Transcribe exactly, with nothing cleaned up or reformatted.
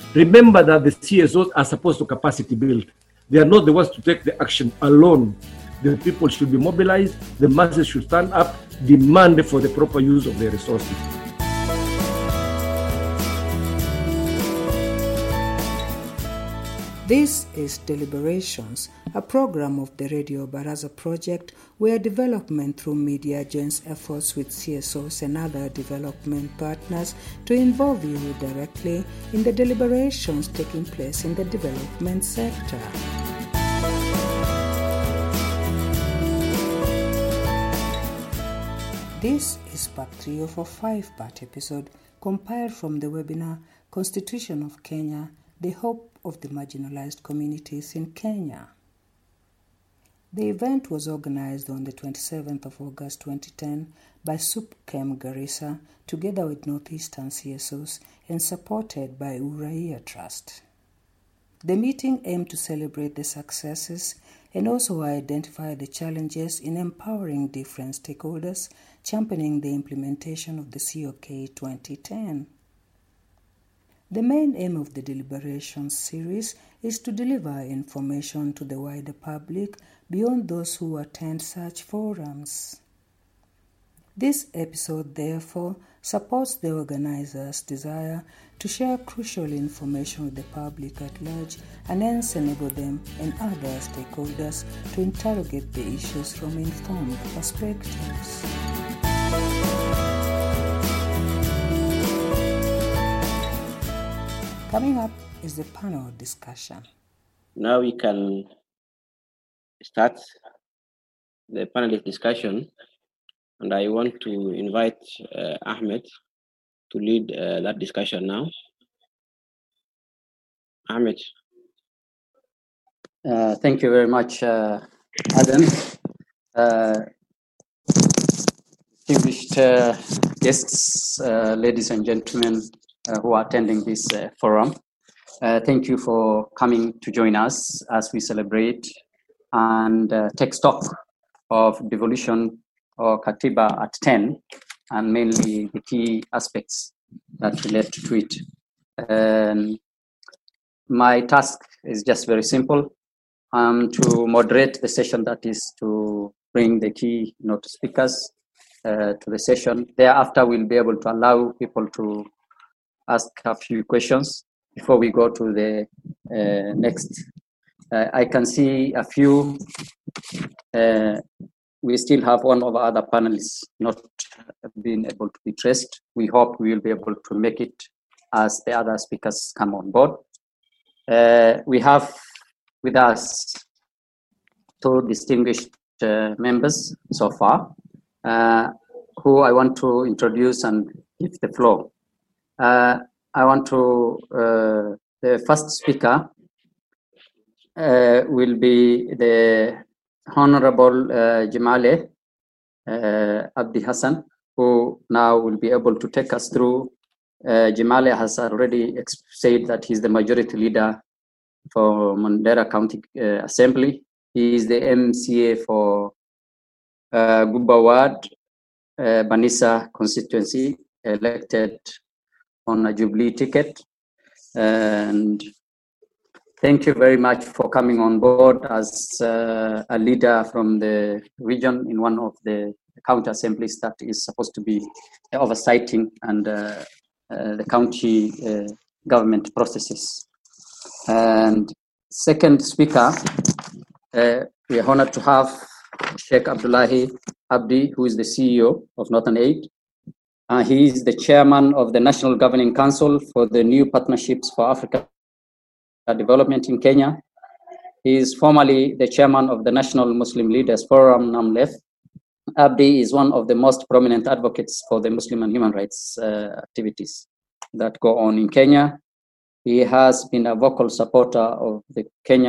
Remember that the C S Os are supposed to capacity build. They are not the ones to take the action alone. The people should be mobilized, the masses should stand up, demand for the proper use of their resources. This is Deliberations, a program of the Radio Baraza project where development through media joins efforts with C S Os and other development partners to involve you directly in the deliberations taking place in the development sector. This is part three of a five-part episode compiled from the webinar Constitution of Kenya, the Hope of the Marginalized Communities in Kenya. The event was organized on the twenty-seventh of August twenty ten by SUPKEM Garissa together with Northeastern C S Os and supported by Uraia Trust. The meeting aimed to celebrate the successes and also identify the challenges in empowering different stakeholders, championing the implementation of the C O K twenty ten. The main aim of the deliberations series is to deliver information to the wider public beyond those who attend such forums. This episode, therefore, supports the organizers' desire to share crucial information with the public at large and hence enable them and other stakeholders to interrogate the issues from informed perspectives. Coming up is the panel discussion. Now we can start the panelist discussion, and I want to invite uh, Ahmed to lead uh, that discussion now. Ahmed. Uh, thank you very much, uh, Adam. Uh, distinguished uh, guests, uh, ladies and gentlemen, Uh, who are attending this uh, forum. Uh, thank you for coming to join us as we celebrate and uh, take stock of devolution or Katiba at ten, and mainly the key aspects that relate to it. Um, my task is just very simple, um, to moderate the session, that is to bring the key note speakers uh, to the session. Thereafter, we'll be able to allow people to ask a few questions before we go to the uh, next. Uh, I can see a few. Uh, we still have one of our other panelists not being able to be traced. We hope we will be able to make it as the other speakers come on board. Uh, we have with us two distinguished uh, members so far, uh, who I want to introduce and give the floor. Uh, I want to, uh, the first speaker uh, will be the Honorable uh, Jemale uh, Abdi Hassan, who now will be able to take us through. Uh, Jemale has already said that he's the majority leader for Mandera County uh, Assembly. He is the M C A for uh, Gubba Ward, uh, Banissa constituency, elected on a Jubilee ticket. And thank you very much for coming on board as uh, a leader from the region in one of the county assemblies that is supposed to be oversighting and uh, uh, the county uh, government processes. And second speaker, uh, we are honored to have Sheikh Abdullahi Abdi, who is the C E O of Northern Aid. Uh, he is the chairman of the National Governing Council for the New Partnerships for Africa Development in Kenya. He is formerly the chairman of the National Muslim Leaders Forum, NAMLEF. Abdi is one of the most prominent advocates for the Muslim and human rights uh, activities that go on in Kenya. He has been a vocal supporter of the Kenya